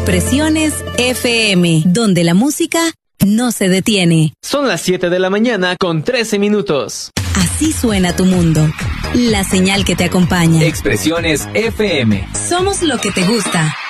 Expresiones FM, donde la música no se detiene. Son las 7 de la mañana con 13 minutos. Así suena tu mundo. La señal que te acompaña. Expresiones FM. Somos lo que te gusta.